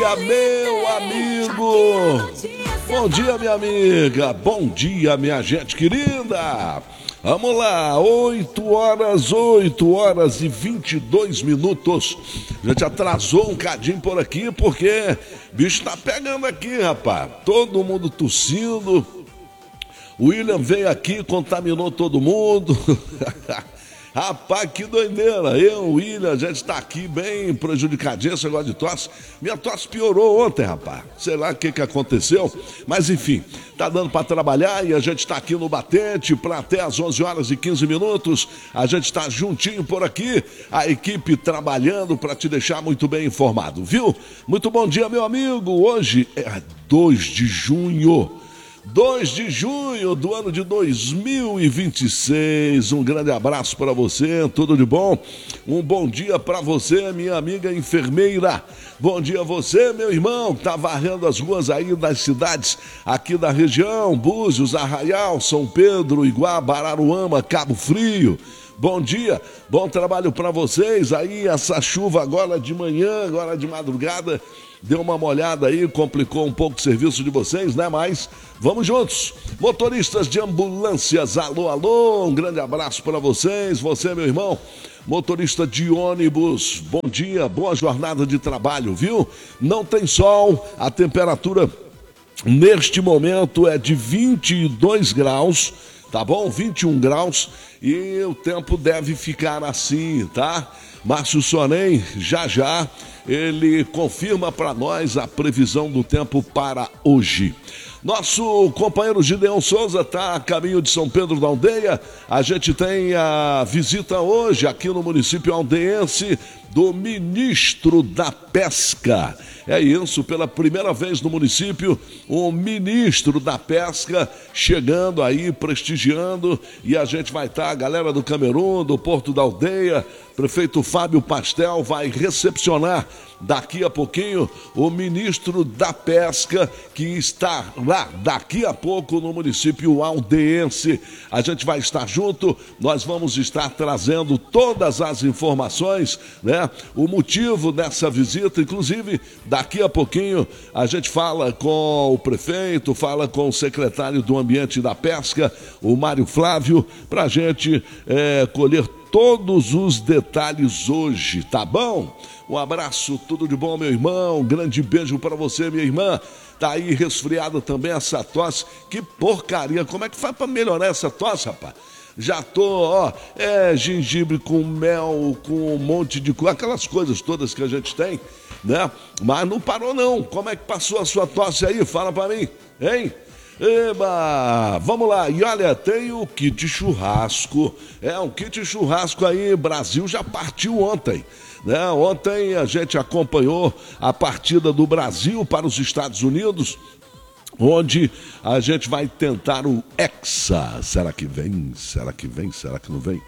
Meu amigo, bom dia minha amiga, bom dia minha gente querida. Vamos lá, 8 horas e 22 minutos. A gente atrasou um cadinho por aqui porque o bicho tá pegando aqui, rapaz. Todo mundo tossindo. O William veio aqui, contaminou todo mundo. Rapaz, que doideira. O William, a gente tá aqui bem prejudicadinho esse negócio de tosse. Minha tosse piorou ontem, rapaz. Sei lá o que aconteceu. Mas enfim, tá dando para trabalhar e a gente tá aqui no Batente para até às 11 horas e 15 minutos. A gente tá juntinho por aqui, a equipe trabalhando para te deixar muito bem informado, viu? Muito bom dia, meu amigo. Hoje é 2 de junho. 2 de junho do ano de 2026, um grande abraço para você, tudo de bom? Um bom dia para você, minha amiga enfermeira. Bom dia a você, meu irmão, que tá varrendo as ruas aí das cidades aqui da região, Búzios, Arraial, São Pedro, Iguaba, Araruama, Cabo Frio. Bom dia, bom trabalho para vocês aí, essa chuva agora de manhã, agora de madrugada, deu uma molhada aí, complicou um pouco o serviço de vocês, né? Mas vamos juntos. Motoristas de ambulâncias, alô, alô, um grande abraço para vocês, você, meu irmão. Motorista de ônibus, bom dia, boa jornada de trabalho, viu? Não tem sol, a temperatura neste momento é de 22 graus, tá bom? 21 graus e o tempo deve ficar assim, tá? Márcio Sonem, já, ele confirma para nós a previsão do tempo para hoje. Nosso companheiro Gideon Souza está a caminho de São Pedro da Aldeia. A gente tem a visita hoje aqui no município aldeense do ministro da Pesca. É isso, pela primeira vez no município, o ministro da Pesca chegando aí, prestigiando, e a gente vai estar, a galera do Camerun, do Porto da Aldeia, prefeito Fábio Pastel vai recepcionar daqui a pouquinho o ministro da Pesca, que está lá daqui a pouco no município aldeense. A gente vai estar junto, nós vamos estar trazendo todas as informações, né? O motivo dessa visita, inclusive daqui a pouquinho a gente fala com o prefeito, fala com o secretário do Ambiente e da Pesca, o Mário Flávio, para a gente colher todos os detalhes hoje, tá bom? Um abraço, tudo de bom, meu irmão, um grande beijo para você, minha irmã. Tá aí resfriada também essa tosse, que porcaria, como é que faz para melhorar essa tosse, rapaz? Já tô, gengibre com mel, com um monte de coisa, aquelas coisas todas que a gente tem, né? Mas não parou não, como é que passou a sua tosse aí? Fala pra mim, hein? Eba, vamos lá, e olha, tem o kit churrasco, um kit churrasco aí, Brasil já partiu ontem, né? Ontem a gente acompanhou a partida do Brasil para os Estados Unidos, onde a gente vai tentar o Hexa. Será que vem? Será que vem? Será que não vem?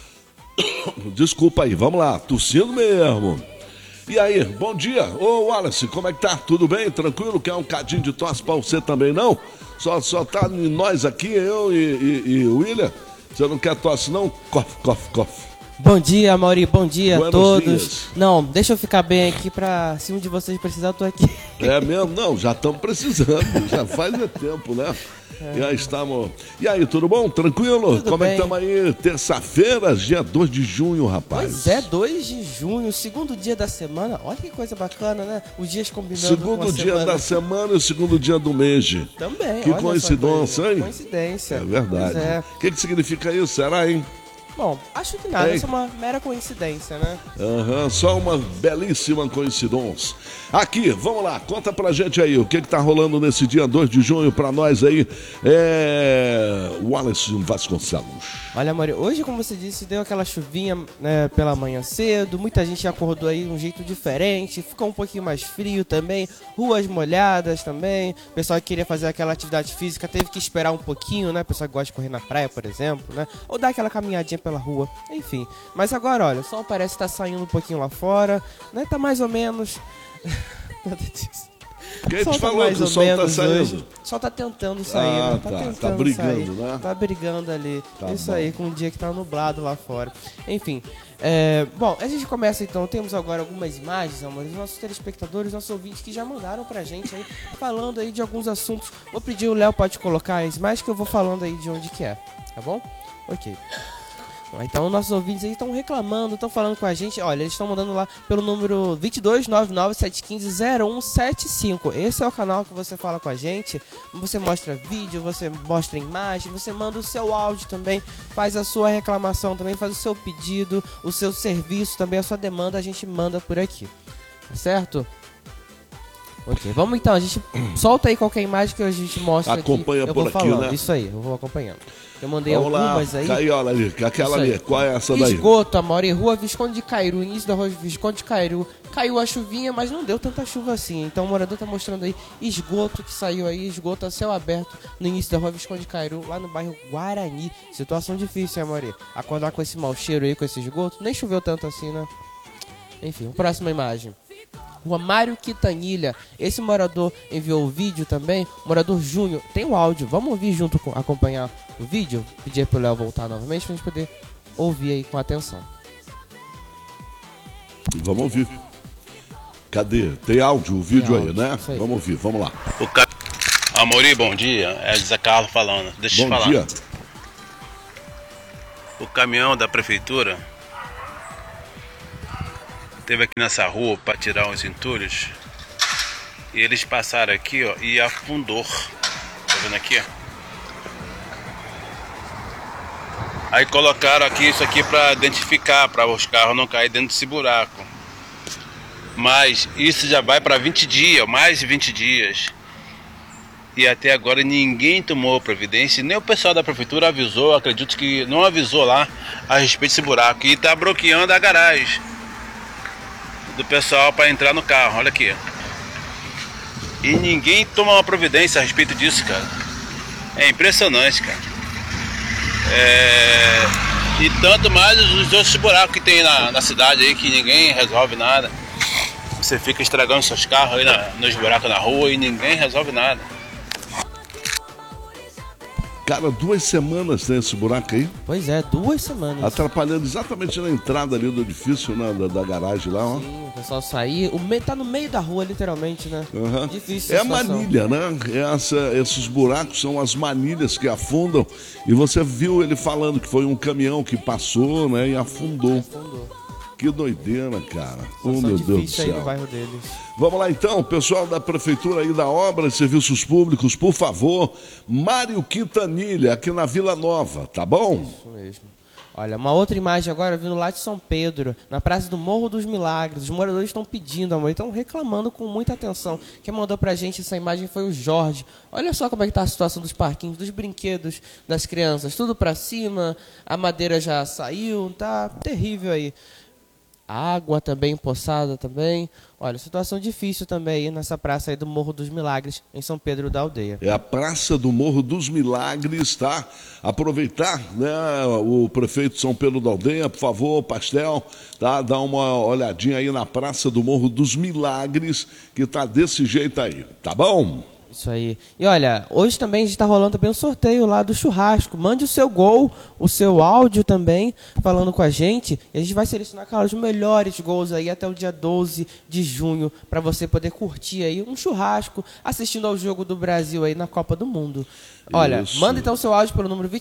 Desculpa aí, vamos lá, tossindo mesmo. E aí, bom dia, ô Wallace, como é que tá? Tudo bem? Tranquilo? Quer um cadinho de tosse pra você também, não? Só tá nós aqui, eu e o William. Você não quer tosse, não? Cof. Bom dia, Mauri, bom dia a todos. Dias. Não, deixa eu ficar bem aqui pra, se um de vocês precisar, eu tô aqui. É mesmo? Não, já estamos precisando, já faz tempo, né? Já estamos. E aí, tudo bom? Tranquilo? Tudo Como bem. É que estamos aí? Terça-feira, dia 2 de junho, rapaz. Pois é, 2 de junho, segundo dia da semana. Olha que coisa bacana, né? Os dias combinando Segundo com a dia semana. da semana e o segundo dia do mês. Também, Que olha coincidência, só, hein? Coincidência. É verdade. Pois é. O que significa isso? Será, hein? Bom, acho que nada, Ei. isso é uma mera coincidência, né? Só uma belíssima coincidência. Aqui, vamos lá, conta pra gente aí o que tá rolando nesse dia 2 de junho pra nós aí. Wallace Vasconcelos. Olha, amor, hoje, como você disse, deu aquela chuvinha, né, pela manhã cedo, muita gente acordou aí de um jeito diferente, ficou um pouquinho mais frio também, ruas molhadas também, o pessoal que queria fazer aquela atividade física teve que esperar um pouquinho, né, o pessoal que gosta de correr na praia, por exemplo, né, ou dar aquela caminhadinha pela rua, enfim. Mas agora, olha, o sol parece estar saindo um pouquinho lá fora, né, tá mais ou menos... Nada disso. Quem te falou que o sol tá saindo? Hoje. O sol tá tentando sair, né? Tá. Tentando Tá brigando, sair. né? Tá brigando ali. Tá Isso bom. aí, com um dia que tá nublado lá fora. Enfim. Bom, a gente começa então. Temos agora algumas imagens, amor, dos nossos telespectadores, nossos ouvintes que já mandaram pra gente aí, falando aí de alguns assuntos. Vou pedir, o Léo pode colocar as imagens que eu vou falando aí de onde que é, tá bom? Ok. Então nossos ouvintes aí estão reclamando, estão falando com a gente. Olha, eles estão mandando lá pelo número 22997150175. Esse é o canal que você fala com a gente. Você mostra vídeo, você mostra imagem, você manda o seu áudio também, faz a sua reclamação também, faz o seu pedido, o seu serviço também, a sua demanda, a gente manda por aqui. Tá certo? Ok, vamos então, a gente solta aí qualquer imagem que a gente mostra. Acompanha aqui. Eu por vou aqui, falando, né? Isso aí, eu vou acompanhando. Eu mandei Vamos algumas lá. aí. Aí, olha ali, aquela ali. Qual é essa daí? Esgoto, Amaury, Rua Visconde de Cairu, início da Rua Visconde de Cairu. Caiu a chuvinha, mas não deu tanta chuva assim. Então o morador tá mostrando aí esgoto que saiu aí, esgoto a céu aberto no início da Rua Visconde de Cairu, lá no bairro Guarani. Situação difícil, hein, Amaury? Acordar com esse mau cheiro aí, com esse esgoto. Nem choveu tanto assim, né? Enfim, próxima imagem. Rua Mário Quintanilha. Esse morador enviou o vídeo também. Morador Júnior. Tem o áudio. Vamos ouvir junto, acompanhar o vídeo? Pedir pro Léo voltar novamente pra gente poder ouvir aí com atenção. Vamos ouvir. Cadê? Tem áudio, o vídeo aí, né? Aí. Vamos ouvir, vamos lá. Amaury, bom dia. É Zé Carlos falando. Deixa eu te falar. Bom dia. O caminhão da prefeitura esteve aqui nessa rua para tirar os entulhos. E eles passaram aqui, ó, e afundou. Tá vendo aqui, ó? Aí colocaram aqui isso aqui para identificar, para os carros não caírem dentro desse buraco. Mas isso já vai para 20 dias, mais de 20 dias. E até agora ninguém tomou providência, nem o pessoal da prefeitura avisou, acredito que não avisou lá a respeito desse buraco. E está bloqueando a garagem do pessoal para entrar no carro, olha aqui. E ninguém toma uma providência a respeito disso, cara. É impressionante, cara. E tanto mais os outros buracos que tem na cidade aí, que ninguém resolve nada. Você fica estragando seus carros aí nos buracos na rua e ninguém resolve nada. Cara, 2 semanas tem esse buraco aí, Pois é, 2 semanas. atrapalhando exatamente na entrada ali do edifício, né, da garagem lá, ó. Sim, o pessoal sair. Tá no meio da rua, literalmente, né? Uhum. Difícil É a a situação. manilha, né? Esses buracos são as manilhas que afundam. E você viu ele falando que foi um caminhão que passou, né, e afundou. Que doideira, cara. Oh, meu Deus do Difícil aí no céu. bairro deles. Vamos lá então, pessoal da Prefeitura aí da Obra e Serviços Públicos, por favor, Mário Quintanilha, aqui na Vila Nova, tá bom? Isso mesmo. Olha, uma outra imagem agora vindo lá de São Pedro, na Praça do Morro dos Milagres. Os moradores estão pedindo, amor, estão reclamando com muita atenção. Quem mandou pra gente essa imagem foi o Jorge. Olha só como é que tá a situação dos parquinhos, dos brinquedos das crianças. Tudo pra cima, a madeira já saiu, tá terrível aí. Água também empoçada também. Olha, situação difícil também aí nessa praça aí do Morro dos Milagres, em São Pedro da Aldeia. É a Praça do Morro dos Milagres, tá? Aproveitar, né, o prefeito de São Pedro da Aldeia, por favor, Pastel, tá? Dá uma olhadinha aí na Praça do Morro dos Milagres, que tá desse jeito aí, tá bom? Isso aí. E olha, hoje também a gente está rolando também um sorteio lá do churrasco. Mande o seu gol, o seu áudio também, falando com a gente. E a gente vai selecionar, cara, os melhores gols aí até o dia 12 de junho, para você poder curtir aí um churrasco, assistindo ao jogo do Brasil aí na Copa do Mundo. Olha, Isso. manda então o seu áudio pelo número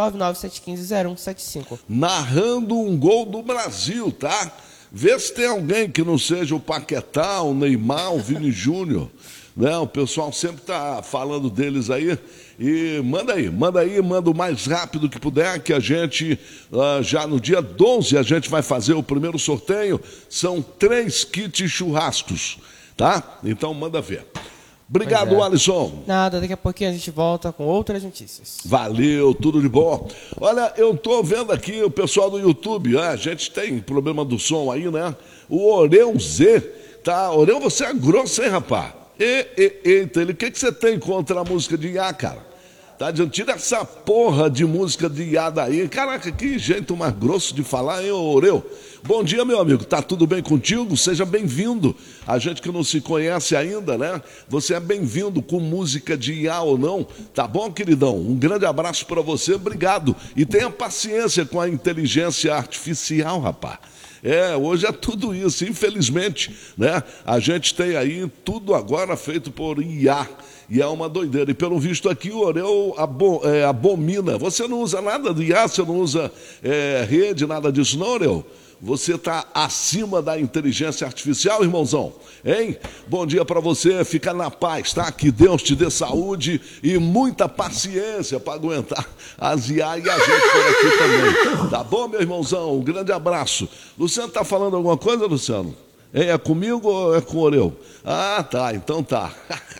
22997150175. Narrando um gol do Brasil, tá? Vê se tem alguém que não seja o Paquetá, o Neymar, o Vini Júnior. Né? O pessoal sempre tá falando deles aí. E manda o mais rápido que puder, que a gente, já no dia 12, a gente vai fazer o primeiro sorteio. São 3 kits churrascos, tá? Então manda ver. Obrigado, Pois é. Alisson. Nada, daqui a pouquinho a gente volta com outras notícias. Valeu, tudo de bom. Olha, eu tô vendo aqui o pessoal do YouTube, a gente tem problema do som aí, né? O Oreu Z, tá? Oreu, você é grosso, hein, rapaz? Eita, o que você tem contra a música de Iá, cara? Tá dizendo, tira essa porra de música de IA daí. Caraca, que jeito mais grosso de falar, hein, Oreu? Bom dia, meu amigo. Tá tudo bem contigo? Seja bem-vindo. A gente que não se conhece ainda, né? Você é bem-vindo com música de IA ou não. Tá bom, queridão? Um grande abraço pra você. Obrigado. E tenha paciência com a inteligência artificial, rapaz. Hoje é tudo isso, infelizmente, né? A gente tem aí tudo agora feito por IA. E é uma doideira. E pelo visto aqui o Oreu abomina. Você não usa nada de IA, você não usa rede, nada disso não, Oreu? Você está acima da inteligência artificial, irmãozão? Hein? Bom dia para você, fica na paz, tá? Que Deus te dê saúde e muita paciência para aguentar as IA e a gente por aqui também. Tá bom, meu irmãozão? Um grande abraço. Luciano, tá falando alguma coisa, Luciano? É comigo ou é com o Oreu? Ah, tá, então tá.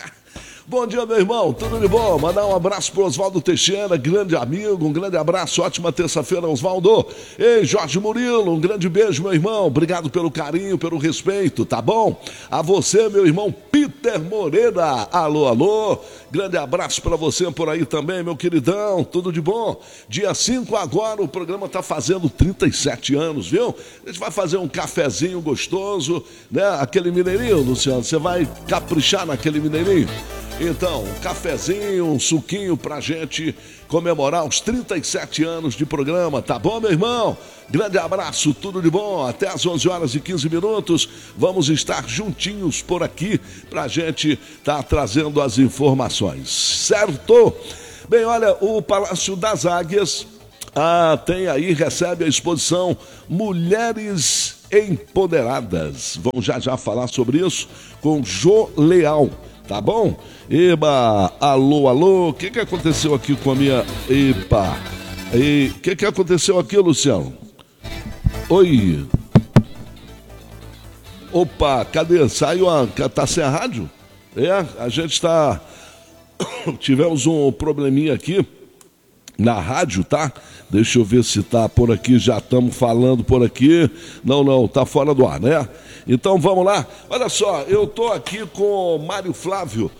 Bom dia, meu irmão, tudo de bom? Mandar um abraço pro Oswaldo Teixeira, grande amigo, um grande abraço, ótima terça-feira, Oswaldo. Ei, Jorge Murilo, um grande beijo, meu irmão, obrigado pelo carinho, pelo respeito, tá bom? A você, meu irmão Peter Moreira, alô, alô, grande abraço pra você por aí também, meu queridão, tudo de bom? Dia 5 agora, o programa tá fazendo 37 anos, viu? A gente vai fazer um cafezinho gostoso, né? Aquele mineirinho, Luciano, você vai caprichar naquele mineirinho? Então, um cafezinho, um suquinho pra gente comemorar os 37 anos de programa, tá bom, meu irmão? Grande abraço, tudo de bom, até às 11 horas e 15 minutos, vamos estar juntinhos por aqui pra gente tá trazendo as informações, certo? Bem, olha, o Palácio das Águias tem aí, recebe a exposição Mulheres Empoderadas. Vamos já falar sobre isso com Jô Leal. Tá bom? Eba, alô, alô, o que aconteceu aqui com a minha... Epa, o que aconteceu aqui, Luciano? Oi. Opa, cadê? Saiu tá sem a rádio? A gente tá... Tivemos um probleminha aqui na rádio, tá? Deixa eu ver se tá por aqui, já estamos falando por aqui. Não, tá fora do ar, né? Então vamos lá. Olha só, eu tô aqui com o Mário Flávio.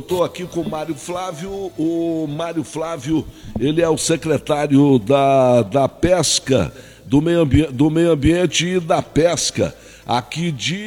O Mário Flávio, ele é o secretário da Pesca, do meio ambiente e da pesca, aqui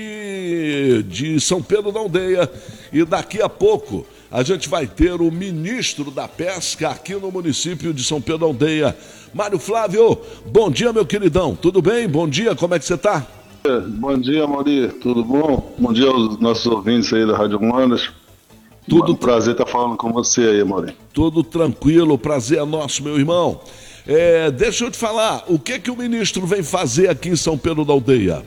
de São Pedro da Aldeia. E daqui a pouco a gente vai ter o ministro da Pesca aqui no município de São Pedro da Aldeia. Mário Flávio, bom dia, meu queridão. Tudo bem? Bom dia, como é que você está? Bom dia, Mauri. Tudo bom? Bom dia aos nossos ouvintes aí da Rádio Humanas. Tudo um prazer estar falando com você aí, Mauri. Tudo tranquilo, prazer é nosso, meu irmão. Deixa eu te falar, o que o ministro vem fazer aqui em São Pedro da Aldeia?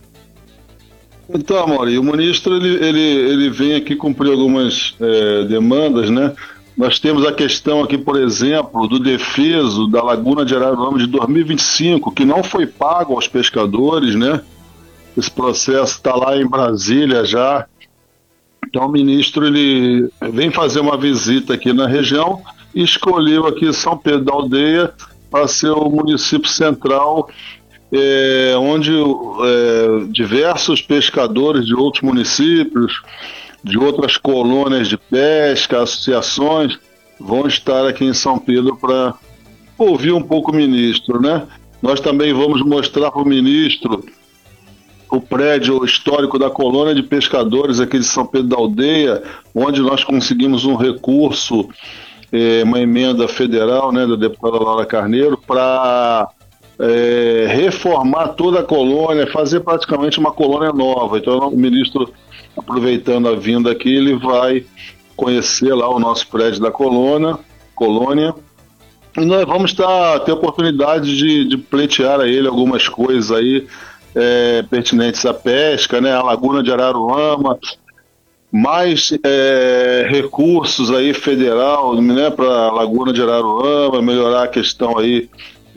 Então, Mauri, o ministro ele vem aqui cumprir algumas demandas, né? Nós temos a questão aqui, por exemplo, do defeso da Laguna de Araruama de 2025, que não foi pago aos pescadores, né? Esse processo está lá em Brasília já. Então o ministro ele vem fazer uma visita aqui na região e escolheu aqui São Pedro da Aldeia para ser o município central, onde diversos pescadores de outros municípios, de outras colônias de pesca, associações, vão estar aqui em São Pedro para ouvir um pouco o ministro, né? Nós também vamos mostrar para o ministro o prédio histórico da colônia de pescadores aqui de São Pedro da Aldeia, onde nós conseguimos um recurso, uma emenda federal, né, da deputada Laura Carneiro, para reformar toda a colônia, fazer praticamente uma colônia nova. Então o ministro, aproveitando a vinda aqui, ele vai conhecer lá o nosso prédio da colônia, e nós vamos ter oportunidade de pleitear a ele algumas coisas aí pertinentes à pesca, né, a Laguna de Araruama, mais recursos aí federal, né, para a Laguna de Araruama, melhorar a questão aí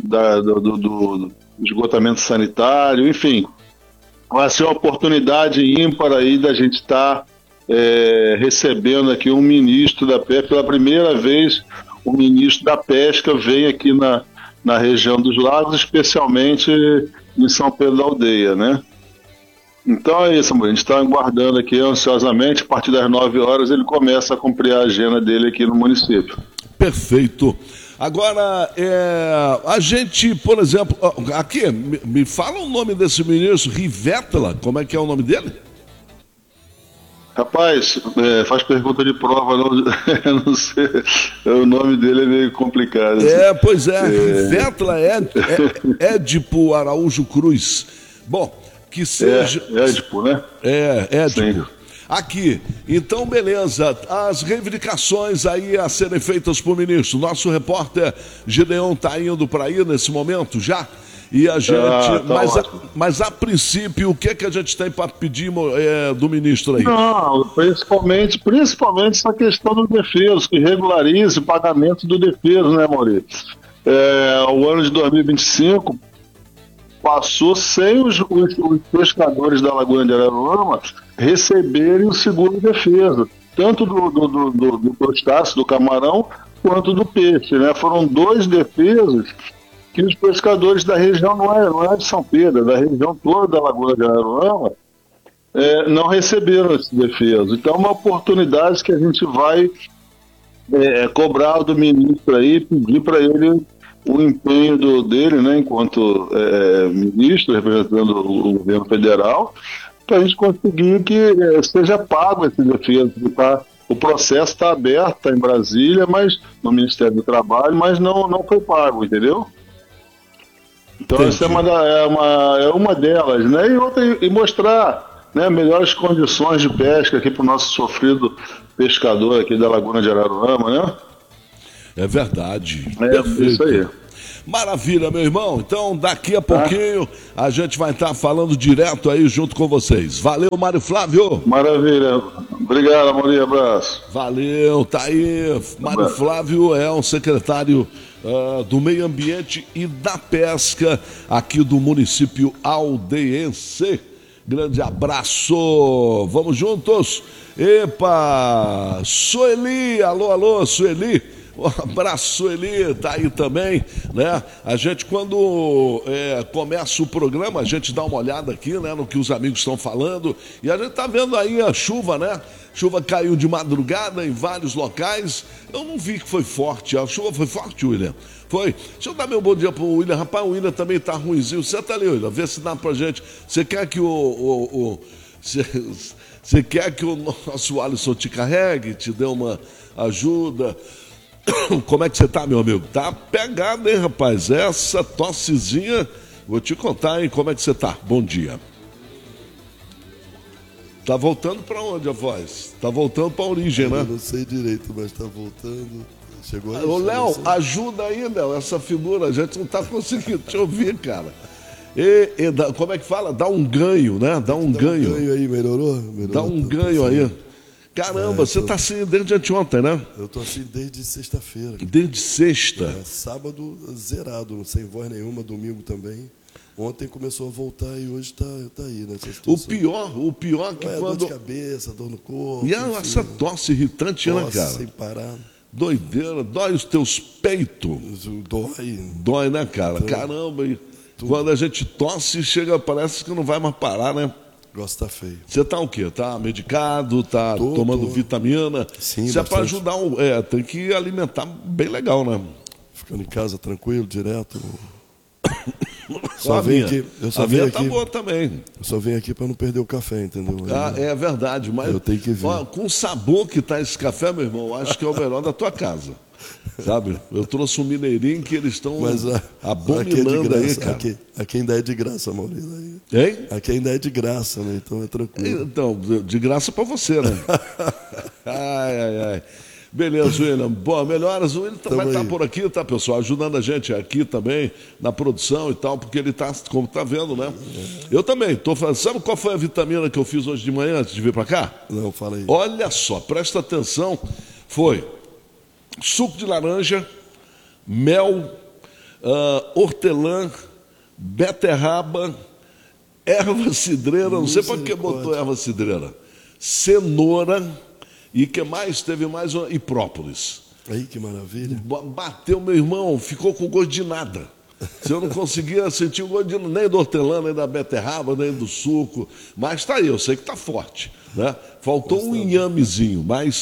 do esgotamento sanitário, enfim. Vai ser uma oportunidade ímpar aí da gente estar recebendo aqui um ministro da pesca. Pela primeira vez, o ministro da pesca vem aqui na região dos lagos, especialmente em São Pedro da Aldeia, né? Então é isso, amor. A gente está aguardando aqui ansiosamente. A partir das 9 horas ele começa a cumprir a agenda dele aqui no município. Perfeito. Agora, a gente, por exemplo, aqui, me fala o nome desse ministro, Rivétala, como é que é o nome dele? Rapaz, faz pergunta de prova, não sei, o nome dele é meio complicado. Pois é, Rivétala Édipo Araújo Cruz. Bom, que seja... Édipo, né? Édipo. Sim. Aqui, então beleza, as reivindicações aí a serem feitas por ministro. Nosso repórter Gideon está indo para aí nesse momento já. E a gente. Mas a princípio, o que a gente tem para pedir do ministro aí? Não, principalmente essa questão do defeso, que regularize o pagamento do defeso, né, Maurício? O ano de 2025 passou sem os pescadores da Laguna de Araruama receberem o seguro defesa, tanto do crustáceo, do camarão, quanto do peixe, né? Foram 2 defesas que os pescadores da região, não é de São Pedro, da região toda da Laguna de Araruama, não receberam esse defeso. Então é uma oportunidade que a gente vai cobrar do ministro aí, pedir para ele o empenho dele, né, enquanto ministro, representando o governo federal, para a gente conseguir que seja pago esse defeso. O processo está aberto, está em Brasília, mas no Ministério do Trabalho, mas não foi pago, entendeu? Então essa é uma delas, né? E mostrar, né, melhores condições de pesca aqui para o nosso sofrido pescador aqui da Laguna de Araruama, né? É verdade. Perfeito. Isso aí. Maravilha, meu irmão. Então, daqui a pouquinho a gente vai estar falando direto aí junto com vocês. Valeu, Mário Flávio. Maravilha. Obrigado, Amorim. Abraço. Valeu, tá aí. Mário Flávio é um secretário do Meio Ambiente e da Pesca aqui do município aldeense. Grande abraço. Vamos juntos. Epa! Sueli, alô, Sueli. Um abraço, Sueli, tá aí também, né? A gente, quando começa o programa, a gente dá uma olhada aqui, né, no que os amigos estão falando, e a gente tá vendo aí a chuva, né? Chuva caiu de madrugada em vários locais. Eu não vi que foi forte. A chuva foi forte, William? Foi. Deixa eu dar meu bom dia pro William. Rapaz, o William também tá ruimzinho. Senta ali, William, vê se dá pra gente. Você quer que Você quer que o nosso Alisson te carregue, te dê uma ajuda? Como é que você tá, meu amigo? Tá pegado, hein, rapaz? Essa tossezinha, vou te contar, hein? Como é que você tá? Bom dia. Tá voltando pra onde a voz? Tá voltando pra origem, né? Eu não sei direito, mas tá voltando. Chegou aí. Ô, Léo, ajuda aí, Léo, essa figura. A gente não tá conseguindo te ouvir, cara. Como é que fala? Dá um ganho, né? Dá um ganho. Dá um ganho aí, melhorou? Dá um ganho aí. Caramba, você tá assim desde anteontem, né? Eu tô assim desde sexta-feira. Desde sexta? Sábado zerado, sem voz nenhuma, domingo também. Ontem começou a voltar e hoje tá aí, né? O pior que quando... Dor de cabeça, dor no corpo. E essa tosse irritante, né, cara? Sem parar. Doideira, dói os teus peitos. Dói, né, cara? Caramba, quando a gente tosse, parece que não vai mais parar, né? Gosto tá feio. Você tá o quê? Tá medicado? Tá tomando vitamina? Sim, isso é pra ajudar. Tem que alimentar bem legal, né? Ficando em casa tranquilo, direto. A minha tá boa também. Eu só venho aqui para não perder o café, entendeu? É verdade, mas eu tenho que vir. Com o sabor que tá esse café, meu irmão, acho que é o melhor da tua casa. Sabe? Eu trouxe um mineirinho que eles estão abominando aí, cara. Aqui ainda é de graça, Maurício. Hein? Aqui ainda é de graça, né? Então é tranquilo. Então, de graça para você, né? Ai. Beleza, William. Bom, melhoras. O William vai estar por aqui, tá, pessoal? Ajudando a gente aqui também, na produção e tal, porque ele tá, como tá vendo, né? Eu também tô fazendo. Sabe qual foi a vitamina que eu fiz hoje de manhã antes de vir para cá? Não, fala aí. Olha só, presta atenção. Foi suco de laranja, mel, hortelã, beterraba, erva cidreira, não sei para que botou erva cidreira, cenoura e que mais? Teve mais e própolis. Aí, que maravilha. Bateu, meu irmão, ficou com gosto de nada. Se eu não conseguia sentir o gosto de nem do hortelã, nem da beterraba, nem do suco, mas tá aí, eu sei que tá forte, né? Faltou um inhamezinho, mas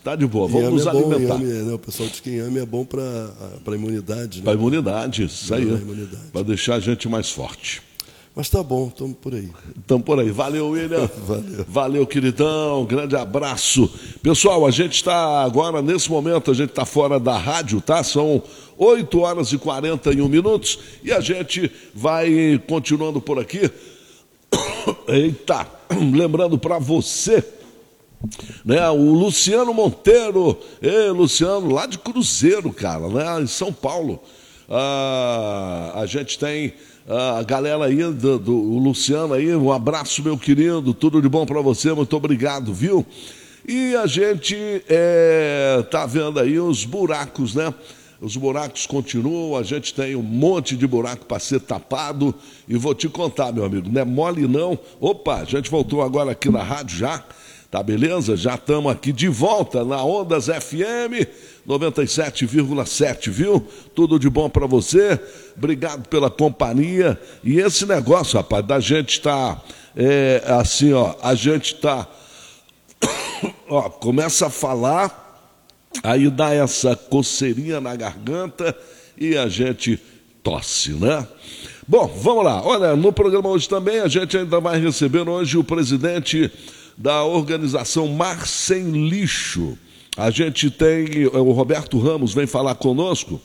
Tá de boa, vamos nos alimentar. Inhame, né? O pessoal diz que inhame é bom para a imunidade. Né? Para a imunidade, isso aí. Para deixar a gente mais forte. Mas tá bom, estamos por aí. Estamos por aí. Valeu, William. Valeu, queridão. Grande abraço. Pessoal, a gente está agora, nesse momento, a gente está fora da rádio, tá? São 8 horas e 41 minutos e a gente vai continuando por aqui. Eita, lembrando para você, né, o Luciano Monteiro, Luciano, lá de Cruzeiro, cara, né, em São Paulo. A gente tem a galera aí, do Luciano aí, um abraço, meu querido, tudo de bom para você, muito obrigado, viu? E a gente tá vendo aí os buracos, né? Os buracos continuam, a gente tem um monte de buraco para ser tapado e vou te contar, meu amigo, não é mole não. Opa, a gente voltou agora aqui na rádio já, tá beleza? Já estamos aqui de volta na Ondas FM 97,7, viu? Tudo de bom para você, obrigado pela companhia. E esse negócio, rapaz, da gente tá assim, ó, a gente tá ó, começa a falar, aí dá essa coceirinha na garganta e a gente tosse, né? Bom, vamos lá. Olha, no programa hoje também a gente ainda vai receber hoje o presidente da organização Mar Sem Lixo. A gente tem, o Roberto Ramos vem falar conosco,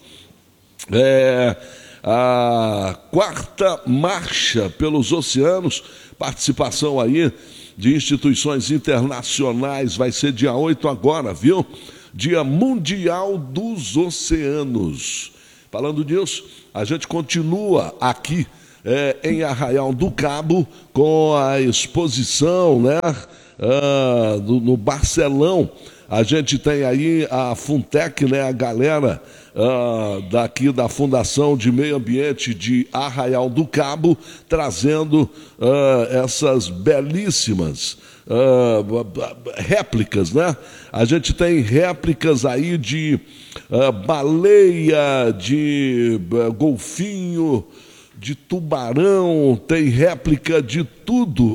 a 4ª Marcha pelos Oceanos, participação aí de instituições internacionais, vai ser dia 8 agora, viu? Dia Mundial dos Oceanos. Falando disso, a gente continua aqui em Arraial do Cabo com a exposição, né, no Barcelão. A gente tem aí a Funtec, né, a galera daqui da Fundação de Meio Ambiente de Arraial do Cabo, trazendo essas belíssimas réplicas, né? A gente tem réplicas aí de baleia, de golfinho, de tubarão, tem réplica de tudo.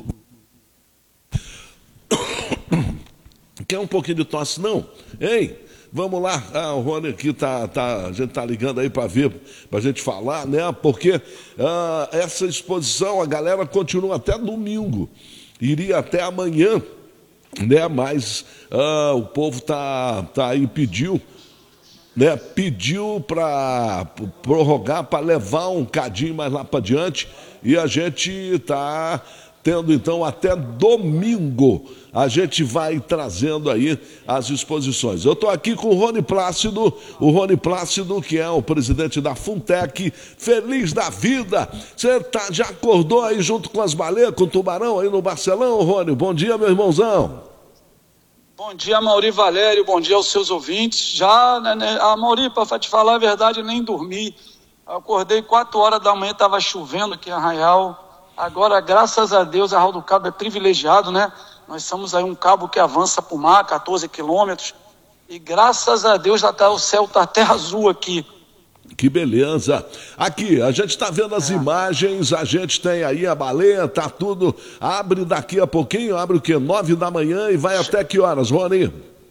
Quer um pouquinho de tosse, não? Hein? Vamos lá, o Rony aqui a gente tá ligando aí para ver, para a gente falar, né? Porque essa exposição, a galera continua até domingo, iria até amanhã, né? Mas o povo tá aí, pediu, né? Pediu para prorrogar, para levar um cadinho mais lá para diante, e a gente tá tendo então até domingo, a gente vai trazendo aí as exposições. Eu estou aqui com o Rony Plácido, que é o presidente da Funtec, feliz da vida. Você já acordou aí junto com as baleias, com o tubarão aí no Barcelão, Rony? Bom dia, meu irmãozão. Bom dia, Mauri Valério, bom dia aos seus ouvintes. Já, né, Mauri, para te falar a verdade, eu nem dormi. Eu acordei 4 horas da manhã, estava chovendo aqui em Arraial. Agora, graças a Deus, Arraial do Cabo é privilegiado, né? Nós somos aí um cabo que avança por mar, 14 quilômetros. E graças a Deus, o céu está até azul aqui. Que beleza. Aqui, a gente está vendo as imagens, a gente tem aí a baleia, tá tudo. Abre daqui a pouquinho, abre o quê? 9 da manhã e vai até que horas, Rony?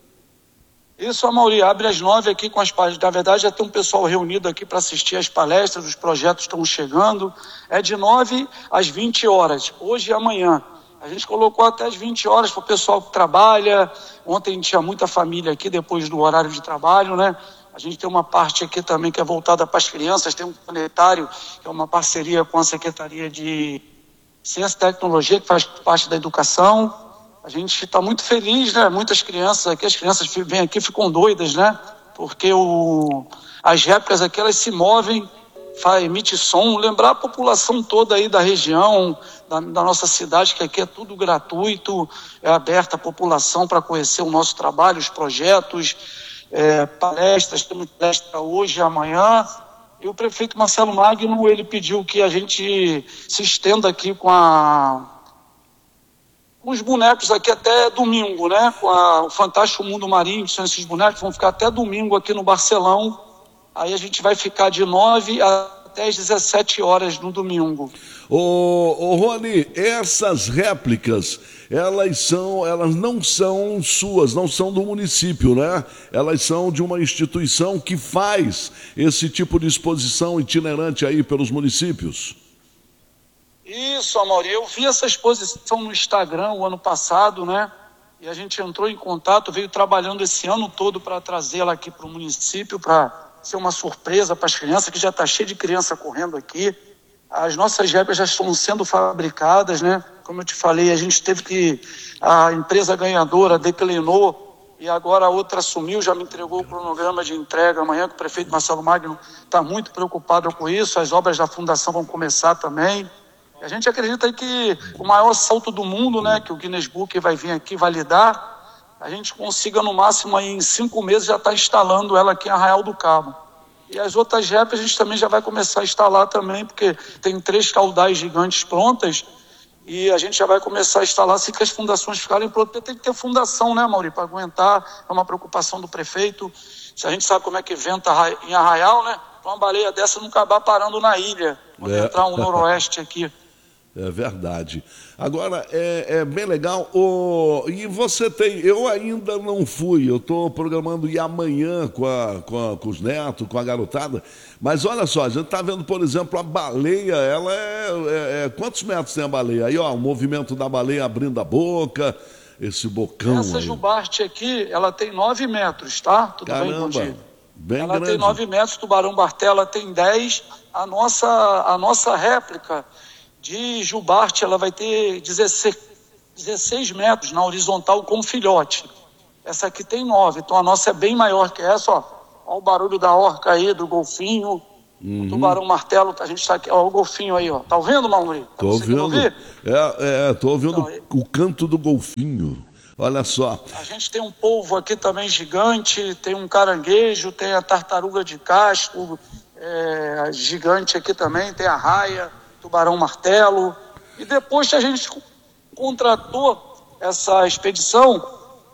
Isso, Mauri, abre às 9 aqui com as palestras. Na verdade, já tem um pessoal reunido aqui para assistir às palestras, os projetos estão chegando. É de 9 às 20 horas, hoje e amanhã. A gente colocou até às 20 horas para o pessoal que trabalha. Ontem tinha muita família aqui, depois do horário de trabalho, né? A gente tem uma parte aqui também que é voltada para as crianças, tem um planetário, que é uma parceria com a Secretaria de Ciência e Tecnologia, que faz parte da educação. A gente está muito feliz, né? Muitas crianças aqui, as crianças vêm aqui e ficam doidas, né? Porque as réplicas aqui, elas se movem, emite som, lembrar a população toda aí da região, da nossa cidade, que aqui é tudo gratuito, é aberta à população para conhecer o nosso trabalho, os projetos, palestras, temos palestra hoje e amanhã. E o prefeito Marcelo Magno, ele pediu que a gente se estenda aqui com os bonecos aqui até domingo, né? Com o Fantástico Mundo Marinho, que são esses bonecos, vão ficar até domingo aqui no Barcelão. Aí a gente vai ficar de 9 até às 17 horas no domingo. Ô Rony, essas réplicas, elas não são suas, não são do município, né? Elas são de uma instituição que faz esse tipo de exposição itinerante aí pelos municípios. Isso, Amaury, eu vi essa exposição no Instagram o ano passado, né? E a gente entrou em contato, veio trabalhando esse ano todo para trazê-la aqui para o município, para ser uma surpresa para as crianças, que já está cheio de criança correndo aqui. As nossas réplicas já estão sendo fabricadas, né? Como eu te falei, a empresa ganhadora declinou e agora a outra assumiu, já me entregou o cronograma de entrega amanhã, que o prefeito Marcelo Magno está muito preocupado com isso. As obras da fundação vão começar também. A gente acredita que o maior salto do mundo, né, que o Guinness Book vai vir aqui validar, a gente consiga no máximo aí, em 5 meses já estar instalando ela aqui em Arraial do Cabo. E as outras réplicas a gente também já vai começar a instalar também, porque tem 3 caudais gigantes prontas e a gente já vai começar a instalar assim que as fundações ficarem prontas. Tem que ter fundação, né, Mauri, para aguentar, é uma preocupação do prefeito. Se a gente sabe como é que venta em Arraial, né, uma baleia dessa não acabar parando na ilha, quando entrar um noroeste aqui. É verdade. Agora, é bem legal. E você tem... Eu ainda não fui. Eu estou programando ir amanhã com os netos, com a garotada. Mas olha só, a gente está vendo, por exemplo, a baleia. Ela quantos metros tem a baleia? Aí, ó, o movimento da baleia abrindo a boca, esse bocão. Essa jubarte aqui, ela tem 9 metros, tá? Tudo bem, bom dia? Bem ela grande. tem 9 metros, tubarão bartela tem 10. A nossa réplica de jubarte, ela vai ter 16 metros na horizontal com filhote. Essa aqui tem 9, então a nossa é bem maior que essa, ó. Olha o barulho da orca aí, do golfinho, o tubarão martelo, a gente está aqui, ó, o golfinho aí, ó. Tá ouvindo, Mauri? Tô ouvindo. Ouvir? Tô ouvindo então, o canto do golfinho. Olha só. A gente tem um polvo aqui também gigante, tem um caranguejo, tem a tartaruga de casco, gigante aqui também, tem a raia, tubarão martelo. E depois que a gente contratou essa expedição,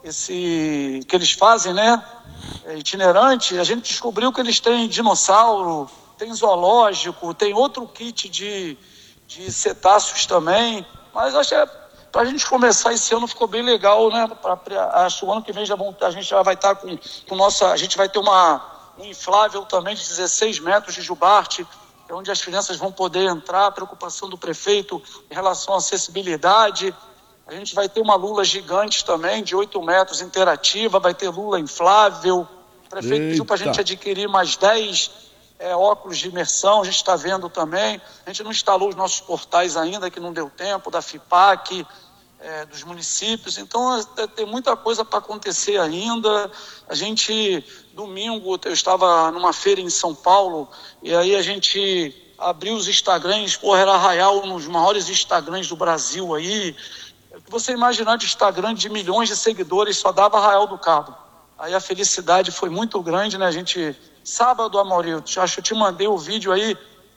que eles fazem, né, itinerante, a gente descobriu que eles têm dinossauro, tem zoológico, tem outro kit de cetáceos também. Mas acho que para a gente começar esse ano ficou bem legal, né? Acho que o ano que vem a gente já vai estar com a gente vai ter um inflável também de 16 metros de jubarte, onde as crianças vão poder entrar, a preocupação do prefeito em relação à acessibilidade. A gente vai ter uma lula gigante também, de 8 metros, interativa, vai ter lula inflável. O prefeito pediu para a gente adquirir mais 10 óculos de imersão, a gente está vendo também. A gente não instalou os nossos portais ainda, que não deu tempo, da FIPAC, dos municípios. Então, tem muita coisa para acontecer ainda. A gente, domingo, eu estava numa feira em São Paulo, e aí a gente abriu os Instagrams, era Arraial, um dos maiores Instagrams do Brasil aí. Você imaginar de Instagram de milhões de seguidores, só dava Arraial do Cabo. Aí a felicidade foi muito grande, né? A gente, sábado, Amaury, acho que eu te mandei o vídeo aí,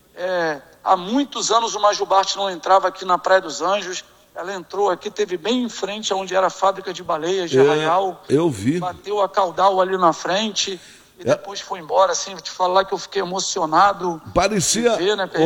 há muitos anos uma jubarte não entrava aqui na Praia dos Anjos. Ela entrou aqui, teve bem em frente onde era a fábrica de baleias de Arraial. Eu vi. Bateu a caudal ali na frente e depois foi embora, assim, vou te falar que eu fiquei emocionado. Parecia, de ver, né?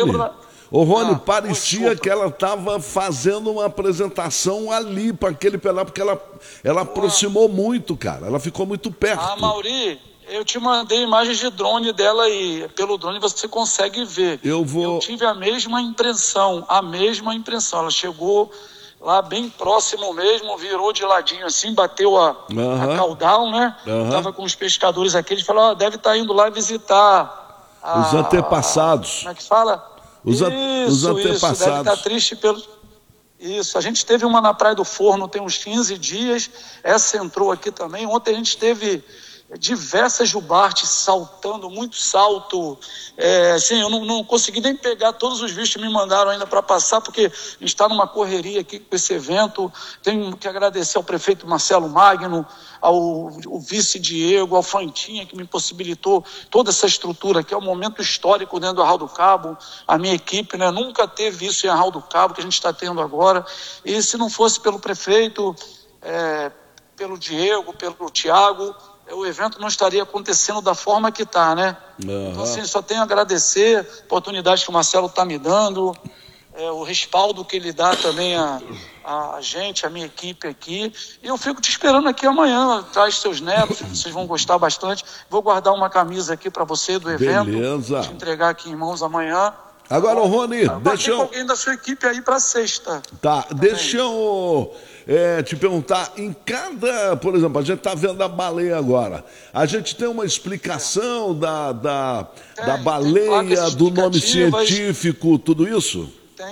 Rony, parecia que ela estava fazendo uma apresentação ali para aquele pedaço, porque ela aproximou muito, cara. Ela ficou muito perto. Mauri, eu te mandei imagens de drone dela e pelo drone você consegue ver. Eu tive a mesma impressão. Ela chegou lá bem próximo mesmo, virou de ladinho assim, bateu a caudal, né? Tava com os pescadores aqui, eles falaram, deve estar indo lá visitar os antepassados. Como é que fala? Os antepassados. Deve estar triste pelo... Isso, a gente teve uma na Praia do Forno tem uns 15 dias, essa entrou aqui também. Ontem a gente teve diversas jubartes saltando, muito salto. Assim, eu não consegui nem pegar todos os vídeos que me mandaram ainda para passar, porque a gente está numa correria aqui com esse evento. Tenho que agradecer ao prefeito Marcelo Magno, ao vice Diego, ao Fantinha, que me possibilitou toda essa estrutura aqui. É um momento histórico dentro do Arraial do Cabo. A minha equipe, né, nunca teve isso em Arraial do Cabo, que a gente está tendo agora. E se não fosse pelo prefeito, pelo Diego, pelo Tiago, o evento não estaria acontecendo da forma que está, né? Então, assim, só tenho a agradecer a oportunidade que o Marcelo está me dando, o respaldo que ele dá também a gente, a minha equipe aqui. E eu fico te esperando aqui amanhã. Traz seus netos, vocês vão gostar bastante. Vou guardar uma camisa aqui para você do evento. Beleza. Te entregar aqui em mãos amanhã. Agora, Rony, deixa eu... alguém da sua equipe aí para sexta. Tá, deixa eu te perguntar, em cada, por exemplo, a gente tá vendo a baleia agora, a gente tem uma explicação da baleia, do nome científico, tudo isso?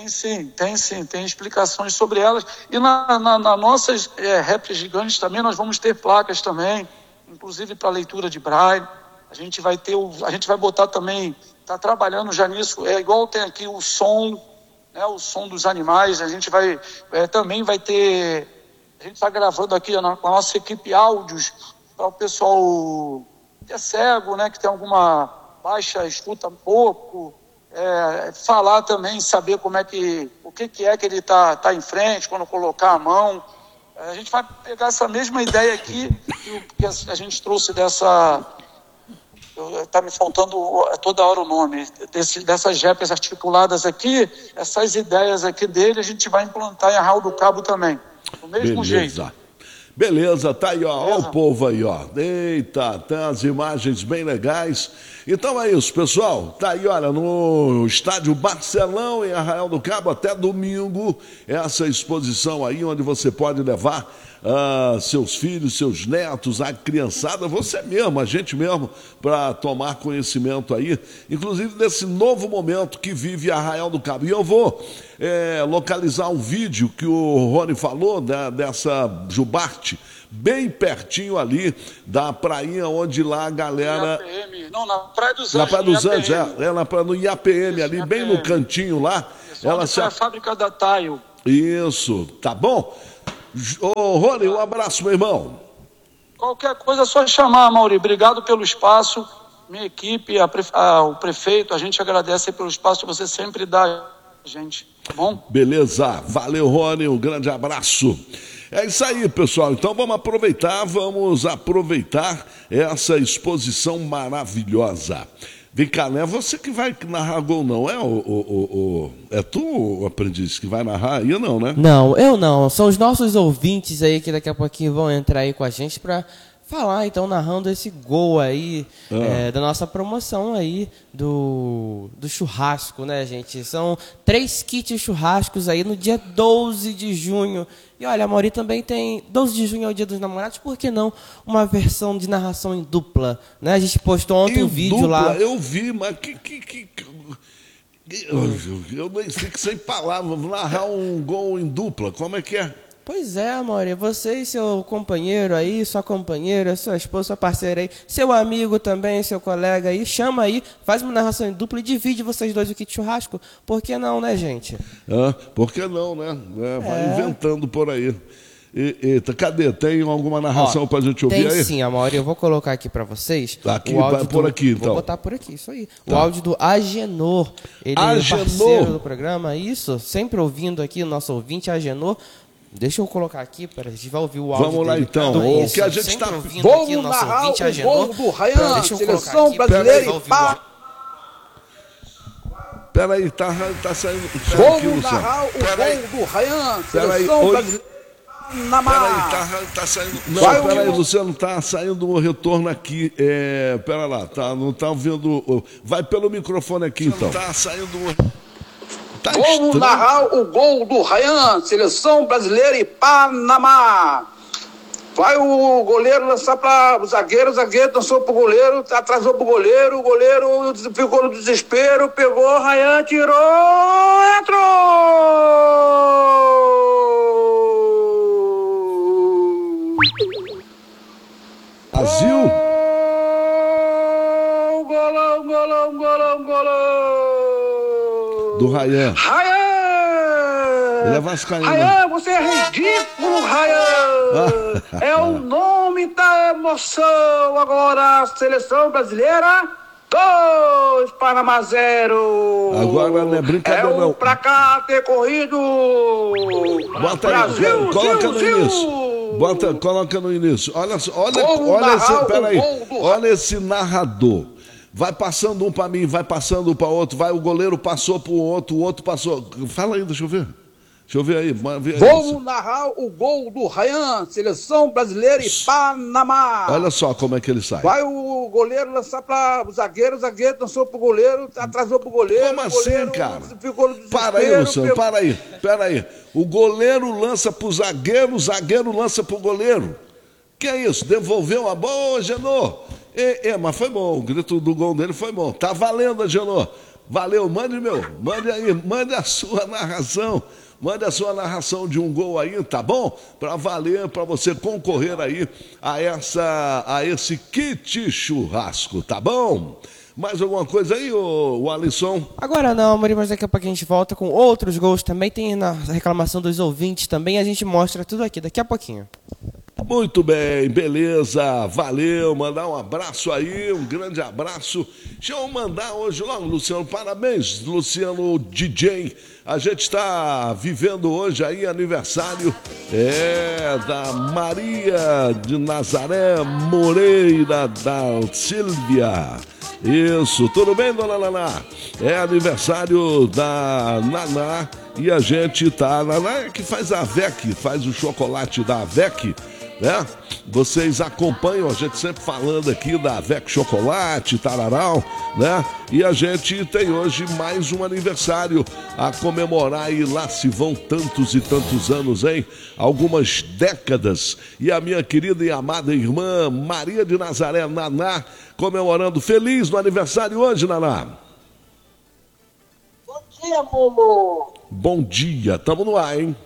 Tem explicações sobre elas. E na nossas réplicas gigantes também nós vamos ter placas também, inclusive para leitura de braille. A gente vai botar também, está trabalhando já nisso, igual tem aqui o som, né, o som dos animais. A gente também vai ter, a gente está gravando aqui com a nossa equipe áudios para o pessoal que é cego, né, que tem alguma baixa escuta um pouco, falar também, saber o que é que ele tá em frente quando colocar a mão. A gente vai pegar essa mesma ideia aqui que a gente trouxe dessa... Está me faltando toda hora o nome dessas réplicas articuladas aqui. Essas ideias aqui dele a gente vai implantar em Arraial do Cabo também, do mesmo jeito. Beleza, tá aí, ó o povo aí, ó. Eita, tem as imagens bem legais. Então é isso, pessoal. Tá aí, olha, no estádio Barcelão, em Arraial do Cabo, até domingo, essa exposição aí, onde você pode levar seus filhos, seus netos, a criançada, você mesmo, a gente mesmo, para tomar conhecimento aí, inclusive desse novo momento que vive Arraial do Cabo. E eu vou localizar um vídeo que o Rony falou, dessa Jubarte, bem pertinho ali da prainha onde lá a galera... na Praia dos Anjos. Na Praia dos Anjos, no IAPM, ali, IAPM. Bem no cantinho lá. A fábrica da Taio. Isso, tá bom? Ô, Rony, um abraço, meu irmão. Qualquer coisa é só chamar, Mauri. Obrigado pelo espaço. Minha equipe, o prefeito, a gente agradece pelo espaço que você sempre dá a gente, tá bom? Beleza, valeu, Rony, um grande abraço. É isso aí, pessoal. Então vamos aproveitar essa exposição maravilhosa. Vem cá, não é você que vai narrar gol, não? É tu, o aprendiz, que vai narrar aí, não, né? Não, eu não. São os nossos ouvintes aí que daqui a pouquinho vão entrar aí com a gente para falar, então, narrando esse gol aí da nossa promoção aí do churrasco, né, gente? São 3 kits churrascos aí no dia 12 de junho. E olha, a Mauri também tem 12 de junho é o dia dos namorados, por que não uma versão de narração em dupla, né? A gente postou ontem um vídeo lá. Eu vi, mas eu nem sei que sem palavras, narrar um gol em dupla, como é que é? Pois é, Mauri, você e seu companheiro aí, sua companheira, sua esposa, sua parceira aí, seu amigo também, seu colega aí, chama aí, faz uma narração em dupla e divide vocês dois o kit churrasco. Por que não, né, gente? Por que não, né? Vai inventando por aí. Eita, cadê? Tem alguma narração pra gente ouvir aí? Tem sim, Mauri, eu vou colocar aqui pra vocês. Aqui, vai por aqui, então. Vou botar por aqui, isso aí. Tá. O áudio do Agenor, ele é parceiro do programa, isso, sempre ouvindo aqui o nosso ouvinte, Agenor. Deixa eu colocar aqui, a gente vai ouvir o áudio. Vamos lá, dele. então. O que a gente está ouvindo aqui, o nosso ouvinte, Agenor. Do Ryan, deixa eu seleção colocar aqui. brasileira e pá. Peraí, tá saindo. Vamos narrar o gol do Ryan, seleção brasileira. Peraí, tá saindo. Não, peraí, Luciano, tá saindo um retorno aqui. Pera lá, não tá ouvindo. Vai pelo microfone aqui, então. Tá saindo. Vamos narrar o gol do Ryan, seleção brasileira e Panamá. Vai o goleiro lançar para o zagueiro lançou para o goleiro, atrasou para o goleiro ficou no desespero, pegou, Ryan tirou, entrou! Brasil! Golão! Do Ryan. Ele é vascaíno. Ryan, você é ridículo, Ryan. É o nome da emoção. Agora, a seleção brasileira, 2, Panamá 0. Agora não é brincadeira, não. Pra cá ter corrido. Bota Brasil, aí, coloca no início. Coloca no início. Olha esse narrador. Vai passando um para mim, vai passando para outro, o goleiro passou para o outro passou. Fala aí, deixa eu ver. Deixa eu ver aí. Vamos narrar o gol do Ryan, seleção brasileira e Panamá. Olha só como é que ele sai. Vai o goleiro lançar para o zagueiro lançou para o goleiro, atrasou para o goleiro. Como assim, cara? Para aí, Luciano, pera aí. O goleiro lança para o zagueiro lança para o goleiro. Que é isso? Devolveu a bola, Agenor? Mas foi bom, o grito do gol dele foi bom. Tá valendo, Agenor. Valeu, mande aí, mande a sua narração. Mande a sua narração de um gol aí, tá bom? Para valer, para você concorrer aí a esse kit churrasco, tá bom? Mais alguma coisa aí, o Alisson? Agora não, Amorim, mas daqui a pouco a gente volta com outros gols também. Tem na reclamação dos ouvintes também. A gente mostra tudo aqui daqui a pouquinho. Muito bem, beleza, valeu, mandar um abraço aí, um grande abraço. Deixa eu mandar hoje logo, Luciano, parabéns, Luciano DJ. A gente está vivendo hoje aí aniversário da Maria de Nazaré Moreira da Silvia. Isso, tudo bem, dona Naná? É aniversário da Naná e a gente tá... Naná é que faz a AVEC, faz o chocolate da AVEC, né? Vocês acompanham a gente sempre falando aqui da AVEC Chocolate, tararau, né? E a gente tem hoje mais um aniversário a comemorar e lá se vão tantos e tantos anos, hein? Algumas décadas. E a minha querida e amada irmã Maria de Nazaré, Naná, comemorando. Feliz no aniversário hoje, Naná. Bom dia, amor. Bom dia, tamo no ar, hein?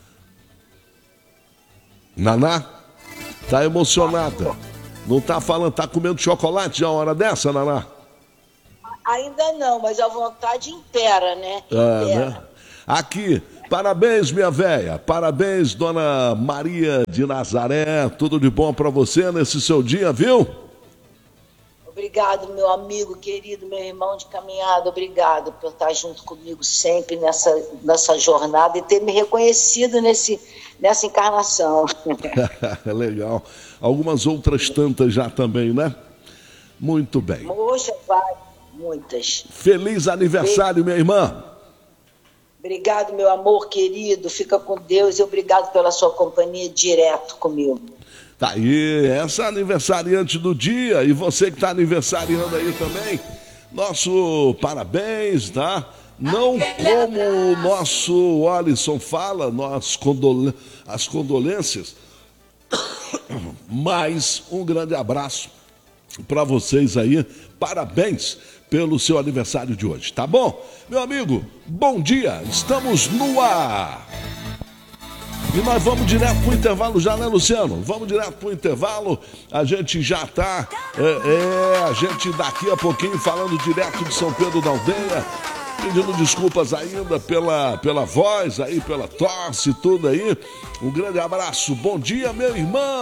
Naná, tá emocionada. Não tá falando, tá comendo chocolate já uma hora dessa, Naná? Ainda não, mas a vontade impera, né? Né? Aqui, parabéns, minha véia. Parabéns, dona Maria de Nazaré. Tudo de bom pra você nesse seu dia, viu? Obrigado, meu amigo querido, meu irmão de caminhada. Obrigado por estar junto comigo sempre nessa jornada e ter me reconhecido nessa encarnação. Legal. Algumas outras tantas já também, né? Muito bem. Poxa, vai, muitas. Feliz aniversário, minha irmã. Obrigado, meu amor querido. Fica com Deus e obrigado pela sua companhia direto comigo. Tá aí, essa é aniversariante do dia. E você que está aniversariando aí também, nosso parabéns, tá? Não como o nosso Alisson fala, as condolências, mas um grande abraço para vocês aí. Parabéns pelo seu aniversário de hoje, tá bom? Meu amigo, bom dia, estamos no ar. E nós vamos direto pro intervalo já, né, Luciano? Vamos direto pro intervalo. A gente já tá, a gente daqui a pouquinho falando direto de São Pedro da Aldeia, pedindo desculpas ainda pela voz aí, pela tosse, tudo aí. Um grande abraço, bom dia, meu irmão.